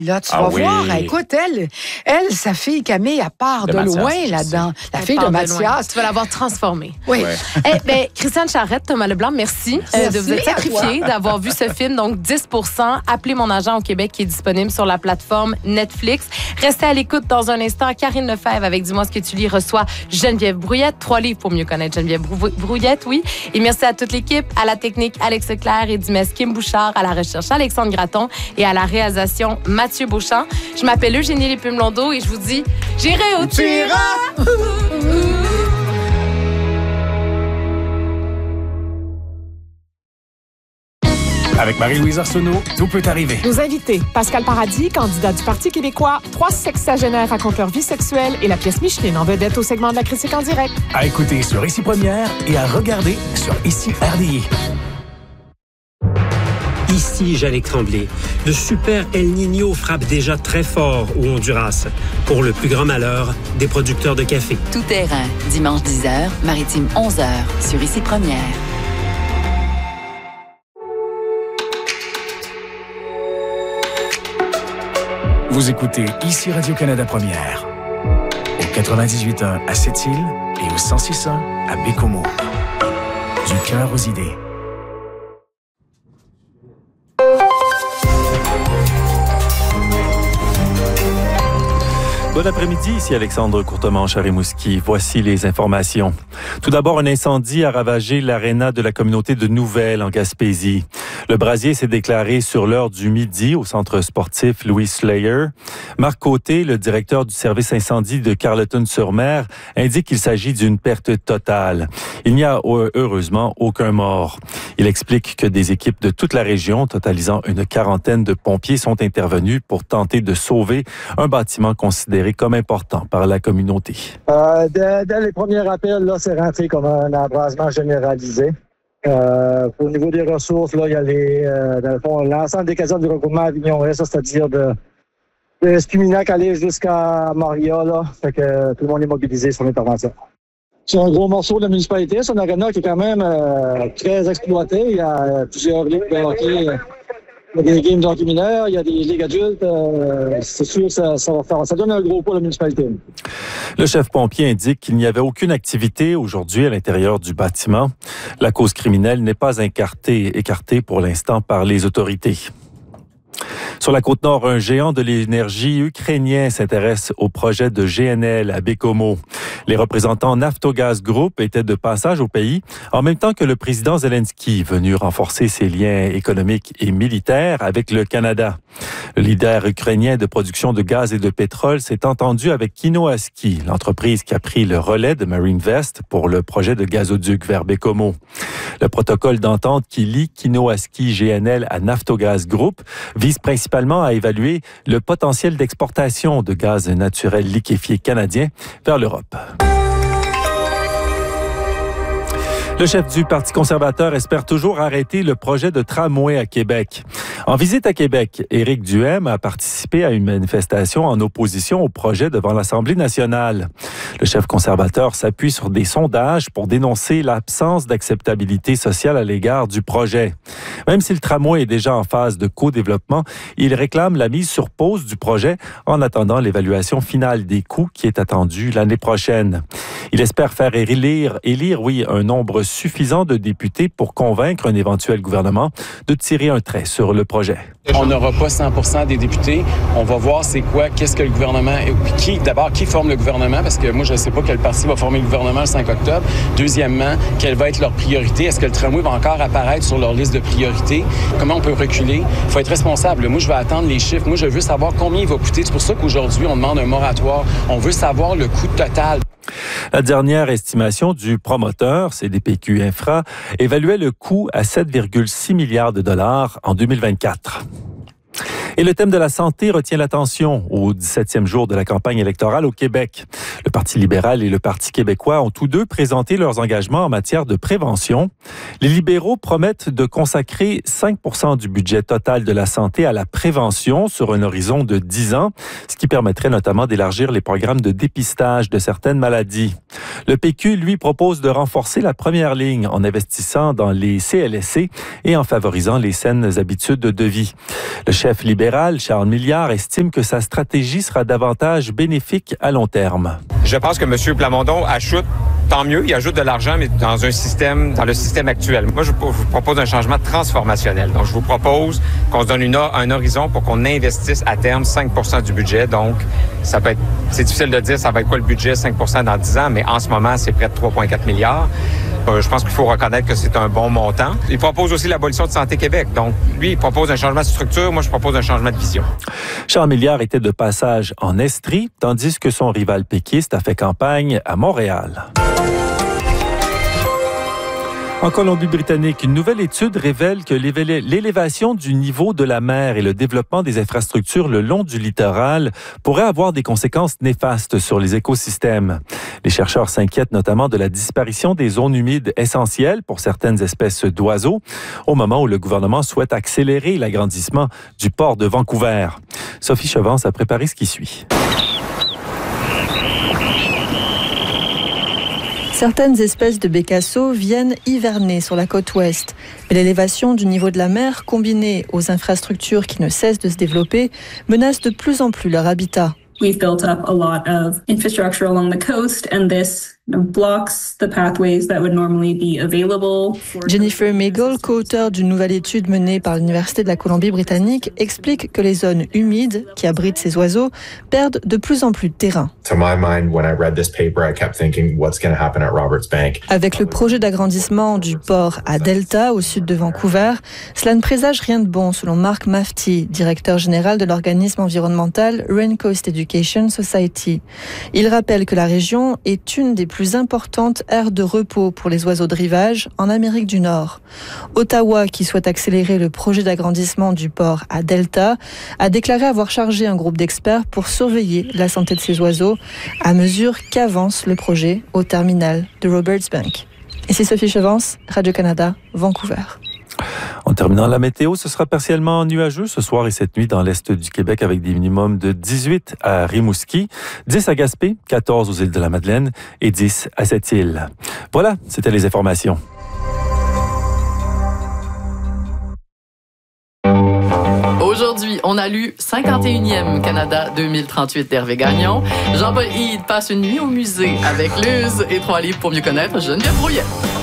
Là, tu vas voir, écoute, elle, sa fille Camille, elle part de Mathias, loin là-dedans. La fille de Mathias. Tu vas l'avoir transformée. Oui. Ouais. Christiane Charrette, Thomas Leblanc, merci de vous être sacrifié, d'avoir vu ce film. Donc, 10%. Appelez mon agent au Québec qui est disponible sur la plateforme Netflix. Restez à l'écoute dans un instant. Karine Lefebvre avec Dis-moi ce que tu lis reçoit Geneviève Brouillette. 3 livres pour mieux connaître Geneviève Brouillette, oui. Et merci à toute l'équipe, à la technique Alex Leclerc et Dumès Kim Bouchard, à la recherche Alexandre Gratton et à la réalisation Mathieu Beauchamp. Je m'appelle Eugénie Lépine-Blondeau et je vous dis, j'irai où tu iras! Avec Marie-Louise Arsenault, tout peut arriver. Nos invités, Pascal Paradis, candidat du Parti québécois, 3 sexagénaires racontent leur vie sexuelle et la pièce Micheline en vedette au segment de la critique en direct. À écouter sur Ici Première et à regarder sur Ici RDI. Ici, Jannick Tremblay. Le super El Niño frappe déjà très fort au Honduras, pour le plus grand malheur des producteurs de café. Tout terrain, dimanche 10h, maritime 11h, sur Ici Première. Vous écoutez Ici Radio-Canada Première, au 98.1 à Sept-Îles et au 106.1 à Bécomo. Du cœur aux idées. Bon après-midi, ici Alexandre Courtemanche à Rimouski. Voici les informations. Tout d'abord, un incendie a ravagé l'aréna de la communauté de Nouvelle en Gaspésie. Le brasier s'est déclaré sur l'heure du midi au centre sportif Louis Slayer. Marc Côté, le directeur du service incendie de Carleton-sur-Mer, indique qu'il s'agit d'une perte totale. Il n'y a heureusement aucun mort. Il explique que des équipes de toute la région, totalisant une 40aine de pompiers, sont intervenus pour tenter de sauver un bâtiment considéré comme important par la communauté. Dès les premiers rappels, là, c'est rentré comme un embrasement généralisé. Au niveau des ressources, là, il y a dans le fond, l'ensemble des casernes du regroupement Avignon-Est, c'est-à-dire de Escuminac aller jusqu'à Moria, là. Fait que tout le monde est mobilisé sur l'intervention. C'est un gros morceau de la municipalité. C'est un aréna qui est quand même très exploité. Il y a plusieurs ligues de hockey. Il y a des games de hockey mineurs, il y a des ligues adultes. C'est sûr que ça donne un gros poids à la municipalité. Le chef pompier indique qu'il n'y avait aucune activité aujourd'hui à l'intérieur du bâtiment. La cause criminelle n'est pas écartée pour l'instant par les autorités. Sur la Côte-Nord, un géant de l'énergie ukrainien s'intéresse au projet de GNL à Bécomo. Les représentants Naftogaz Group étaient de passage au pays, en même temps que le président Zelensky, venu renforcer ses liens économiques et militaires avec le Canada. Le leader ukrainien de production de gaz et de pétrole s'est entendu avec Kinoaski, l'entreprise qui a pris le relais de Marinvest pour le projet de gazoduc vers Bécomo. Le protocole d'entente qui lie Kinoaski GNL à Naftogaz Group vise principalement à évaluer le potentiel d'exportation de gaz naturel liquéfié canadien vers l'Europe. Le chef du Parti conservateur espère toujours arrêter le projet de tramway à Québec. En visite à Québec, Éric Duhaime a participé à une manifestation en opposition au projet devant l'Assemblée nationale. Le chef conservateur s'appuie sur des sondages pour dénoncer l'absence d'acceptabilité sociale à l'égard du projet. Même si le tramway est déjà en phase de co-développement, il réclame la mise sur pause du projet en attendant l'évaluation finale des coûts qui est attendue l'année prochaine. Il espère faire élire, un nombre suffisant de députés pour convaincre un éventuel gouvernement de tirer un trait sur le projet. On n'aura pas 100% des députés. On va voir c'est quoi, qu'est-ce que le gouvernement... Qui forme le gouvernement? Parce que moi, je ne sais pas quel parti va former le gouvernement le 5 octobre. Deuxièmement, quelle va être leur priorité? Est-ce que le tramway va encore apparaître sur leur liste de priorités? Comment on peut reculer? Il faut être responsable. Moi, je vais attendre les chiffres. Moi, je veux savoir combien il va coûter. C'est pour ça qu'aujourd'hui, on demande un moratoire. On veut savoir le coût total. La dernière estimation du promoteur, CDPQ Infra, évaluait le coût à 7,6 milliards de dollars en 2024. Et le thème de la santé retient l'attention au 17e jour de la campagne électorale au Québec. Le Parti libéral et le Parti québécois ont tous deux présenté leurs engagements en matière de prévention. Les libéraux promettent de consacrer 5% du budget total de la santé à la prévention sur un horizon de 10 ans, ce qui permettrait notamment d'élargir les programmes de dépistage de certaines maladies. Le PQ, lui, propose de renforcer la première ligne en investissant dans les CLSC et en favorisant les saines habitudes de vie. Le chef libéral libéral, Charles Milliard, estime que sa stratégie sera davantage bénéfique à long terme. Je pense que M. Plamondon ajoute, tant mieux, il ajoute de l'argent, mais dans le système actuel. Moi, je vous propose un changement transformationnel. Donc, je vous propose qu'on se donne un horizon pour qu'on investisse à terme 5 % du budget. Donc, c'est difficile de dire ça va être quoi le budget, 5 % dans 10 ans, mais en ce moment, c'est près de 3,4 milliards. Je pense qu'il faut reconnaître que c'est un bon montant. Il propose aussi l'abolition de Santé Québec. Donc, lui, il propose un changement de structure. Moi, je propose un changement de vision. Charles Milliard était de passage en Estrie, tandis que son rival péquiste a fait campagne à Montréal. En Colombie-Britannique, une nouvelle étude révèle que l'élévation du niveau de la mer et le développement des infrastructures le long du littoral pourraient avoir des conséquences néfastes sur les écosystèmes. Les chercheurs s'inquiètent notamment de la disparition des zones humides essentielles pour certaines espèces d'oiseaux, au moment où le gouvernement souhaite accélérer l'agrandissement du port de Vancouver. Sophie Chevance a préparé ce qui suit. Certaines espèces de bécassos viennent hiverner sur la côte ouest. Mais l'élévation du niveau de la mer, combinée aux infrastructures qui ne cessent de se développer, menace de plus en plus leur habitat. We've built up a lot of infrastructure along the coast, and this blocks the pathways that would normally be available. Jennifer Meigel, co-auteure d'une nouvelle étude menée par l'Université de la Colombie-Britannique, explique que les zones humides qui abritent ces oiseaux perdent de plus en plus de terrain. Avec le projet d'agrandissement du port à Delta, au sud de Vancouver, cela ne présage rien de bon, selon Mark Mafty, directeur général de l'organisme environnemental Raincoast Education Society. Il rappelle que la région est une des plus importantes aires de repos pour les oiseaux de rivage en Amérique du Nord. Ottawa, qui souhaite accélérer le projet d'agrandissement du port à Delta, a déclaré avoir chargé un groupe d'experts pour surveiller la santé de ces oiseaux à mesure qu'avance le projet au terminal de Roberts Bank. Ici Sophie Chevance, Radio-Canada, Vancouver. En terminant la météo, ce sera partiellement nuageux ce soir et cette nuit dans l'est du Québec avec des minimums de 18 à Rimouski, 10 à Gaspé, 14 aux îles de la Madeleine et 10 à Sept-Îles. Voilà, c'était les informations. Aujourd'hui, on a lu 51e Canada 2038 d'Hervé Gagnon. Jean-Paul Hyde passe une nuit au musée avec Luz et 3 livres pour mieux connaître Geneviève Brouillet.